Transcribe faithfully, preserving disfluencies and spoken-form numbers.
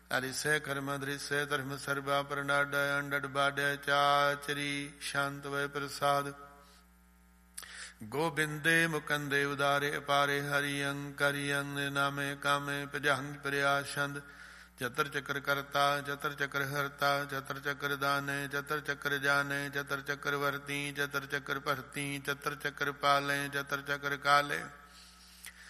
ਅਰਿਸੈ ਕਰਮ ਦ੍ਰਿਸੈ ਧਰਮ ਸਰਬਾ ਪ੍ਰਣਾਡੈ ਅੰਡਡ ਬਾਡੈ ਚਾਚਰੀ ਸ਼ਾਂਤ ਵੈ ਪ੍ਰਸਾਦ ਗੋਬਿੰਦੇ ਮੁਕੰਦੇ ਉਦਾਰੇ ਅਪਾਰੇ ਹਰਿਅੰ ਕਰਿਅੰ ਨਾਮੇ ਕਾਮੇ ਭਜੰਗ ਪ੍ਰਿਆਸ਼ੰਦ ਚਤਰ ਚਕਰ ਕਰਤਾ ਚਤਰ ਚਕਰ ਹਰਤਾ ਚਤਰ ਚਕਰ ਦਾਨੇ ਚਤਰ ਚਕਰ ਜਾਨੇ ਚਤਰ ਚਕਰ ਵਰਤੀ ਚਤਰ ਚਕਰ ਭਰਤੀ ਚਤਰ ਚਕਰ ਪਾਲੇ ਚਤਰ ਚਕਰ ਕਾਲੇ